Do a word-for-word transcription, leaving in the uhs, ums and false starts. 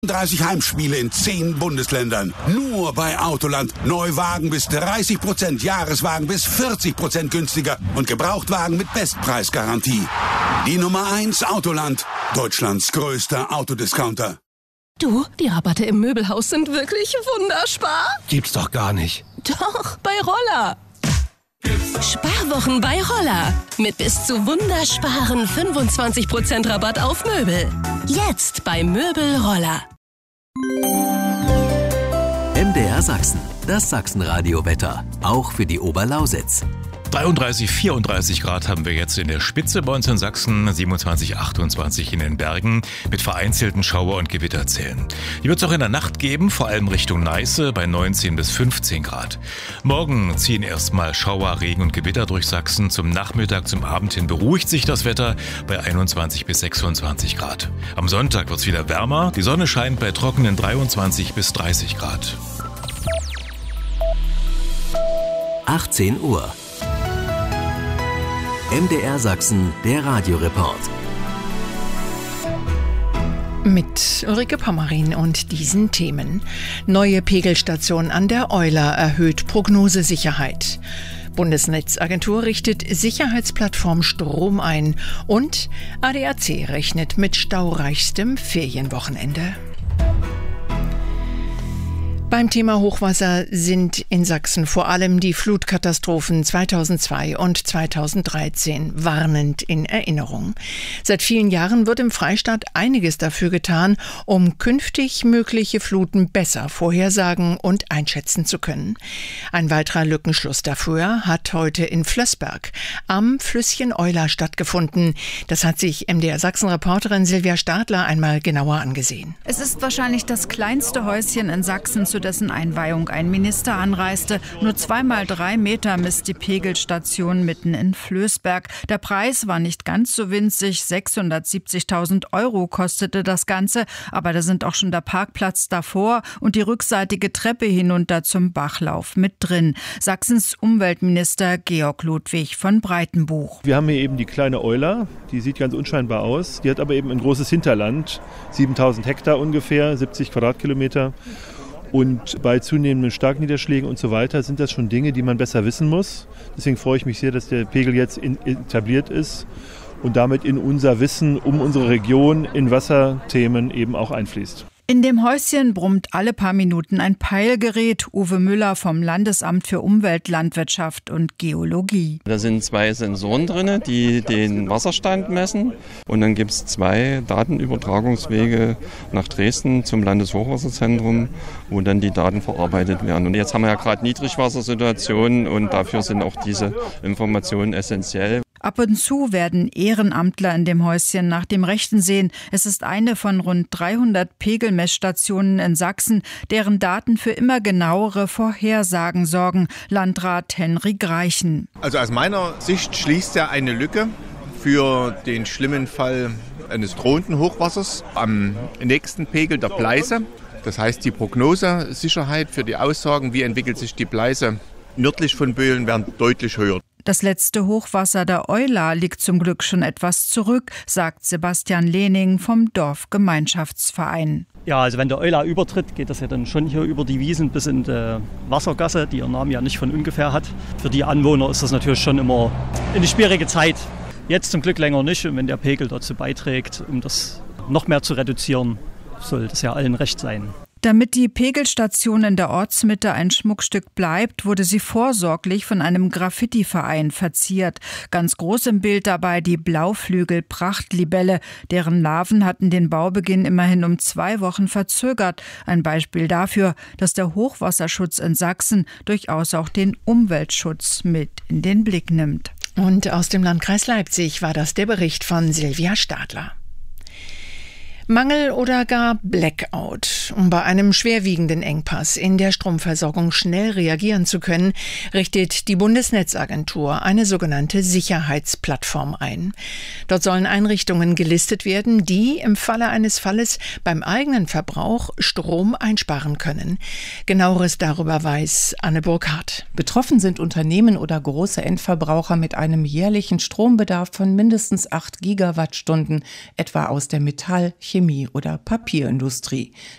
dreißig Heimspiele in zehn Bundesländern. Nur bei Autoland. Neuwagen bis dreißig Prozent, Jahreswagen bis vierzig Prozent günstiger und Gebrauchtwagen mit Bestpreisgarantie. Die Nummer eins Autoland. Deutschlands größter Autodiscounter. Du, die Rabatte im Möbelhaus sind wirklich wunderspar. Gibt's doch gar nicht. Doch, bei Roller. Sparwochen bei Roller. Mit bis zu wundersparen fünfundzwanzig Prozent Rabatt auf Möbel. Jetzt bei Möbel Roller. M D R Sachsen, das Sachsenradio-Wetter. Auch für die Oberlausitz. dreiunddreißig, vierunddreißig Grad haben wir jetzt in der Spitze bei uns in Sachsen, siebenundzwanzig, achtundzwanzig in den Bergen mit vereinzelten Schauer- und Gewitterzellen. Die wird es auch in der Nacht geben, vor allem Richtung Neiße bei neunzehn bis fünfzehn Grad. Morgen ziehen erstmal Schauer, Regen und Gewitter durch Sachsen. Zum Nachmittag, zum Abend hin beruhigt sich das Wetter bei einundzwanzig bis sechsundzwanzig Grad. Am Sonntag wird es wieder wärmer, die Sonne scheint bei trockenen dreiundzwanzig bis dreißig Grad. achtzehn Uhr. M D R Sachsen, der Radioreport. Mit Ulrike Pommerin und diesen Themen. Neue Pegelstation an der Euler erhöht Prognosesicherheit. Bundesnetzagentur richtet Sicherheitsplattform Strom ein. Und A D A C rechnet mit staureichstem Ferienwochenende. Beim Thema Hochwasser sind in Sachsen vor allem die Flutkatastrophen zweitausendzwei und zweitausenddreizehn warnend in Erinnerung. Seit vielen Jahren wird im Freistaat einiges dafür getan, um künftig mögliche Fluten besser vorhersagen und einschätzen zu können. Ein weiterer Lückenschluss dafür hat heute in Flößberg am Flüsschen Euler stattgefunden. Das hat sich M D R Sachsen-Reporterin Silvia Stadler einmal genauer angesehen. Es ist wahrscheinlich das kleinste Häuschen in Sachsen, zu dessen Einweihung ein Minister anreiste. Nur zweimal drei Meter misst die Pegelstation mitten in Flößberg. Der Preis war nicht ganz so winzig. sechshundertsiebzigtausend Euro kostete das Ganze. Aber da sind auch schon der Parkplatz davor und die rückseitige Treppe hinunter zum Bachlauf mit drin. Sachsens Umweltminister Georg Ludwig von Breitenbuch. Wir haben hier eben die kleine Euler. Die sieht ganz unscheinbar aus. Die hat aber eben ein großes Hinterland. siebentausend Hektar ungefähr, siebzig Quadratkilometer. Und bei zunehmenden Starkniederschlägen und so weiter sind das schon Dinge, die man besser wissen muss. Deswegen freue ich mich sehr, dass der Pegel jetzt in, etabliert ist und damit in unser Wissen um unsere Region in Wasserthemen eben auch einfließt. In dem Häuschen brummt alle paar Minuten ein Peilgerät. Uwe Müller vom Landesamt für Umwelt, Landwirtschaft und Geologie. Da sind zwei Sensoren drin, die den Wasserstand messen. Und dann gibt es zwei Datenübertragungswege nach Dresden zum Landeshochwasserzentrum, wo dann die Daten verarbeitet werden. Und jetzt haben wir ja gerade Niedrigwassersituationen und dafür sind auch diese Informationen essentiell. Ab und zu werden Ehrenamtler in dem Häuschen nach dem Rechten sehen. Es ist eine von rund dreihundert Pegelmessstationen in Sachsen, deren Daten für immer genauere Vorhersagen sorgen. Landrat Henry Greichen. Also aus meiner Sicht schließt er eine Lücke für den schlimmen Fall eines drohenden Hochwassers am nächsten Pegel der Pleiße. Das heißt, die Prognosesicherheit für die Aussagen, wie entwickelt sich die Pleiße nördlich von Böhlen, werden deutlich höher. Das letzte Hochwasser der Euler liegt zum Glück schon etwas zurück, sagt Sebastian Lehning vom Dorfgemeinschaftsverein. Ja, also wenn der Euler übertritt, geht das ja dann schon hier über die Wiesen bis in die Wassergasse, die ihren Namen ja nicht von ungefähr hat. Für die Anwohner ist das natürlich schon immer eine schwierige Zeit. Jetzt zum Glück länger nicht, und wenn der Pegel dazu beiträgt, um das noch mehr zu reduzieren, soll das ja allen recht sein. Damit die Pegelstation in der Ortsmitte ein Schmuckstück bleibt, wurde sie vorsorglich von einem Graffiti-Verein verziert. Ganz groß im Bild dabei die Blauflügel-Prachtlibelle. Deren Larven hatten den Baubeginn immerhin um zwei Wochen verzögert. Ein Beispiel dafür, dass der Hochwasserschutz in Sachsen durchaus auch den Umweltschutz mit in den Blick nimmt. Und aus dem Landkreis Leipzig war das der Bericht von Silvia Stadler. Mangel oder gar Blackout. Um bei einem schwerwiegenden Engpass in der Stromversorgung schnell reagieren zu können, richtet die Bundesnetzagentur eine sogenannte Sicherheitsplattform ein. Dort sollen Einrichtungen gelistet werden, die im Falle eines Falles beim eigenen Verbrauch Strom einsparen können. Genaueres darüber weiß Anne Burkhardt. Betroffen sind Unternehmen oder große Endverbraucher mit einem jährlichen Strombedarf von mindestens acht Gigawattstunden, etwa aus der Metall-, Chemie- Chemie- oder Papierindustrie.